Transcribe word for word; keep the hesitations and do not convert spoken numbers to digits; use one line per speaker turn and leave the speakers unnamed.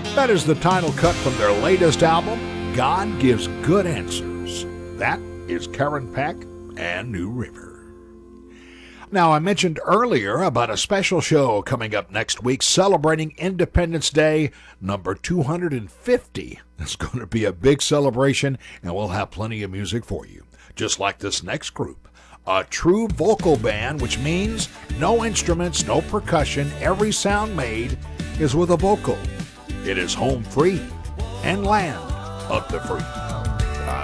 That is the title cut from their latest album, God Gives Good Answers. That is Karen Peck and New River. Now, I mentioned earlier about a special show coming up next week celebrating Independence Day number two hundred fifty. It's going to be a big celebration, and we'll have plenty of music for you, just like this next group. A true vocal band, which means no instruments, no percussion. Every sound made is with a vocal. It is home free and land of the free.